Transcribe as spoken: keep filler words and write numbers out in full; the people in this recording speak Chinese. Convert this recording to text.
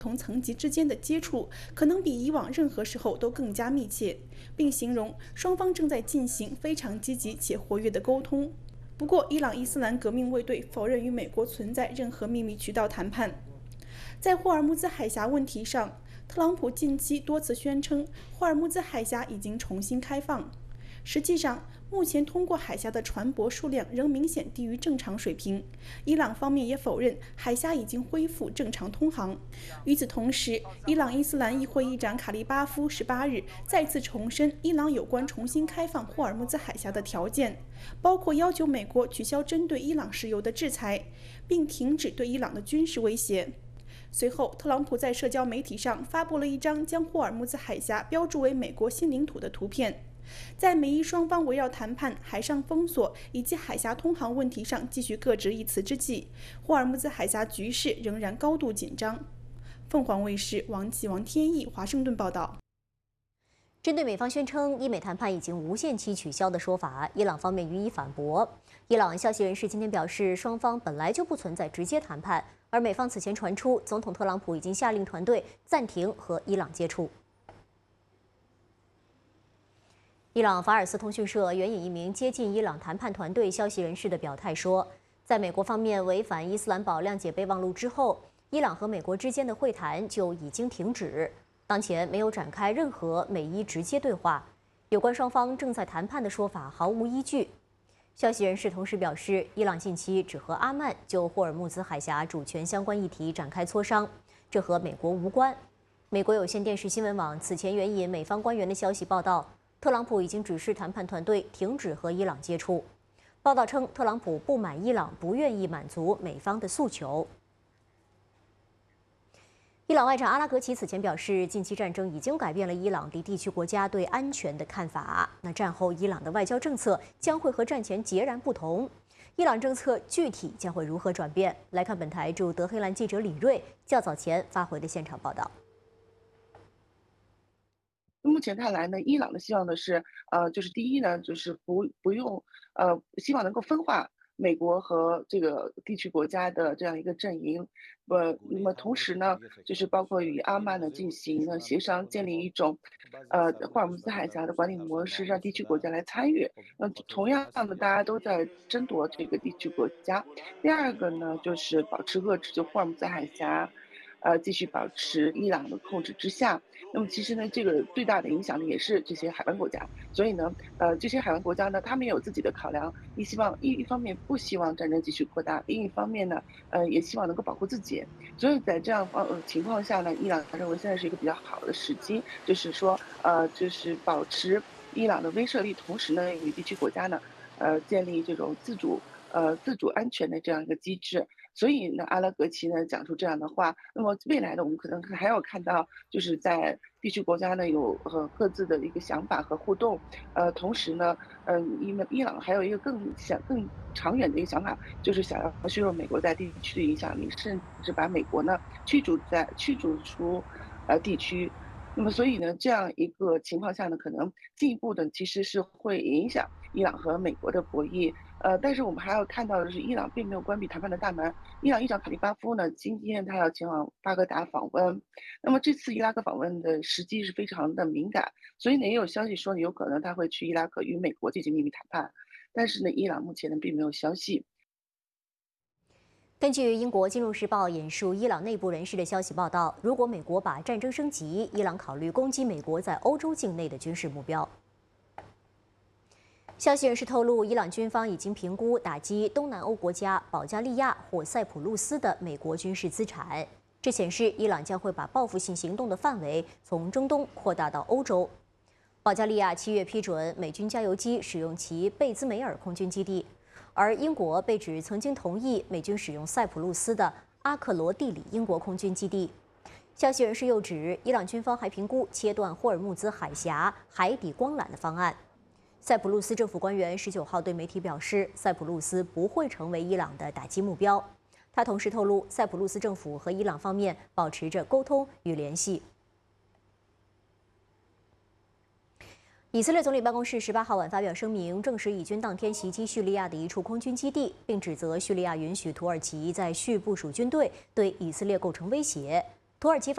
同层级之间的接触可能比以往任何时候都更加密切，并形容双方正在进行非常积极且活跃的沟通。不过，伊朗伊斯兰革命卫队否认与美国存在任何秘密渠道谈判。在霍尔木兹海峡问题上，特朗普近期多次宣称霍尔木兹海峡已经重新开放。实际上，目前通过海峡的船舶数量仍明显低于正常水平。伊朗方面也否认海峡已经恢复正常通航。与此同时，伊朗伊斯兰议会议长卡利巴夫十八日再次重申伊朗有关重新开放霍尔木兹海峡的条件，包括要求美国取消针对伊朗石油的制裁，并停止对伊朗的军事威胁。随后，特朗普在社交媒体上发布了一张将霍尔木兹海峡标注为美国新领土的图片。在美伊双方围绕谈判、海上封锁以及海峡通航问题上继续各执一词之际，霍尔木兹海峡局势仍然高度紧张。凤凰卫视王启、王天翼华盛顿报道。 针对美方宣称伊美谈判已经无限期取消的说法，伊朗方面予以反驳。伊朗消息人士今天表示，双方本来就不存在直接谈判，而美方此前传出，总统特朗普已经下令团队暂停和伊朗接触。伊朗法尔斯通讯社援引一名接近伊朗谈判团队消息人士的表态说，在美国方面违反伊斯兰堡谅解备忘录之后，伊朗和美国之间的会谈就已经停止，当前没有展开任何美伊直接对话，有关双方正在谈判的说法毫无依据。消息人士同时表示，伊朗近期只和阿曼就霍尔木兹海峡主权相关议题展开磋商，这和美国无关。美国有线电视新闻网此前援引美方官员的消息报道，特朗普已经指示谈判团队停止和伊朗接触。报道称，特朗普不满伊朗不愿意满足美方的诉求。伊朗外长阿拉格齐此前表示，近期战争已经改变了伊朗及地区国家对安全的看法。那战后伊朗的外交政策将会和战前截然不同。伊朗政策具体将会如何转变？来看本台驻德黑兰记者李锐较早前发回的现场报道。 目前看来呢，伊朗的希望的是，呃，就是第一呢，就是不不用，呃，希望能够分化美国和这个地区国家的这样一个阵营，呃，那么同时呢，就是包括与阿曼呢进行呢协商，建立一种，呃，霍尔木兹海峡的管理模式，让地区国家来参与。那同样的，大家都在争夺这个地区国家。第二个呢，就是保持遏制，就霍尔木兹海峡。呃，继续保持伊朗的控制之下。那么其实呢，这个最大的影响力也是这些海湾国家。所以呢，呃，这些海湾国家呢，他们也有自己的考量，一希望一一方面不希望战争继续扩大，另一方面呢，呃，也希望能够保护自己。所以在这样方呃情况下呢，伊朗认为现在是一个比较好的时机，就是说，呃，就是保持伊朗的威慑力，同时呢，与地区国家呢，呃，建立这种自主呃自主安全的这样一个机制。所以呢，阿拉格齐呢讲出这样的话，那么未来呢，我们可能还要看到，就是在地区国家呢有呃各自的一个想法和互动，呃，同时呢，嗯、因为伊朗还有一个更想更长远的一个想法，就是想要削弱美国在地区的影响力，甚至把美国呢驱逐在驱逐出呃地区。那么所以呢，这样一个情况下呢，可能进一步的其实是会影响伊朗和美国的博弈。呃，但是我们还要看到的是，伊朗并没有关闭谈判的大门。伊朗议长卡利巴夫呢，今天他要前往巴格达访问。那么这次伊拉克访问的时机是非常的敏感，所以呢，也有消息说呢，有可能他会去伊拉克与美国进行秘密谈判。但是呢，伊朗目前呢并没有消息。 根据英国《金融时报》引述伊朗内部人士的消息报道，如果美国把战争升级，伊朗考虑攻击美国在欧洲境内的军事目标。消息人士透露，伊朗军方已经评估打击东南欧国家保加利亚或塞浦路斯的美国军事资产，这显示伊朗将会把报复性行动的范围从中东扩大到欧洲。保加利亚七月批准美军加油机使用其贝兹梅尔空军基地，而英国被指曾经同意美军使用塞浦路斯的阿克罗蒂里英国空军基地。消息人士又指，伊朗军方还评估切断霍尔木兹海峡海底光缆的方案。塞浦路斯政府官员十九号对媒体表示，塞浦路斯不会成为伊朗的打击目标。他同时透露，塞浦路斯政府和伊朗方面保持着沟通与联系。以色列总理办公室十八号晚发表声明，证实以军当天袭击叙利亚的一处空军基地，并指责叙利亚允许土耳其在叙部署军队，对以色列构成威胁。土耳其